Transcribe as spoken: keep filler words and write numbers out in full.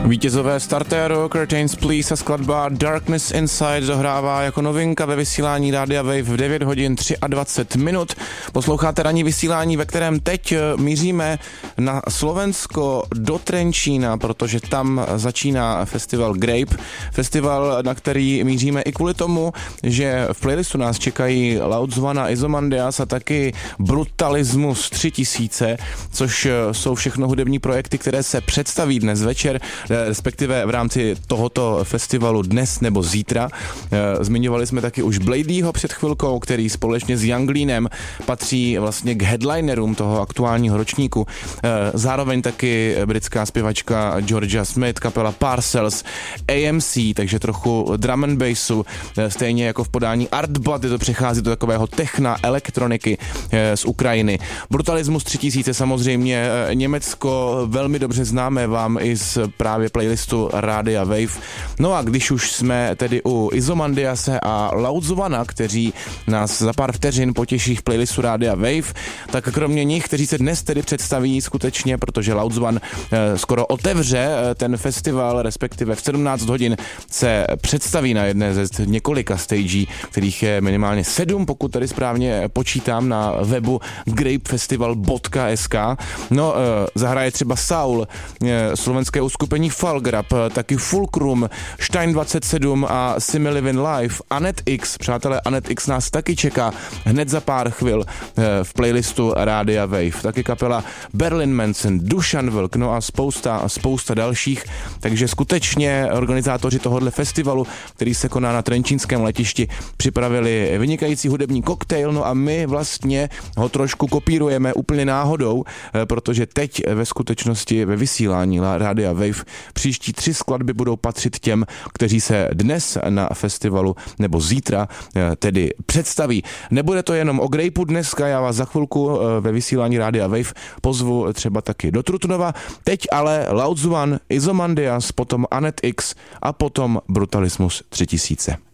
Vítězové Startéru, Curtains Please a skladba Darkness Inside dohrává jako novinka ve vysílání Rádia Wave v devět hodin dvacet tři minut. Posloucháte ranní vysílání, ve kterém teď míříme na Slovensko do Trenčína, protože tam začíná festival Grape. Festival, na který míříme i kvůli tomu, že v playlistu nás čekají Laudzvana, Izomandias a taky Brutalismus tři tisíce, což jsou všechno hudební projekty, které se představí dnes večer, respektive v rámci tohoto festivalu dnes nebo zítra. Zmiňovali jsme taky už Bladyho před chvilkou, který společně s Youngleenem patří vlastně k headlinerům toho aktuálního ročníku. Zároveň taky britská zpěvačka Georgia Smith, kapela Parcels, A M C, takže trochu drum and bassu, stejně jako v podání Artbat, je to přechází do takového techna, elektroniky z Ukrajiny. Brutalismus tři tisíce samozřejmě, Německo velmi dobře známe vám i z právě playlistu Rádia Wave. No a když už jsme tedy u Izomandiase a Laudzvana, kteří nás za pár vteřin potěší v playlistu Rádia Wave, tak kromě nich, kteří se dnes tedy představí skutečně, protože Laudzvan eh, skoro otevře eh, ten festival, respektive v sedmnáct hodin se představí na jedné ze několika stagí, kterých je minimálně sedm, pokud tady správně počítám na webu grapefestival tečka es ká. No, eh, zahraje třeba Saul, eh, slovenské uskupení Falgrab, taky Fulcrum, Stein dvacet sedm a Simi Livin Live, Anet X, přátelé, Anet X nás taky čeká hned za pár chvil v playlistu Rádia Wave. Taky kapela Berlin Manson, Dušan Vlk, no a spousta, spousta dalších, takže skutečně organizátoři tohohle festivalu, který se koná na trenčínském letišti, připravili vynikající hudební koktejl, no a my vlastně ho trošku kopírujeme úplně náhodou, protože teď ve skutečnosti ve vysílání Rádia Wave příští tři skladby budou patřit těm, kteří se dnes na festivalu nebo zítra tedy představí. Nebude to jenom o Grapeu dneska, já vás za chvilku ve vysílání Rádia Wave pozvu třeba taky do Trutnova. Teď ale Laudzvan, Izomandias, potom Anet X a potom Brutalismus tři tisíce.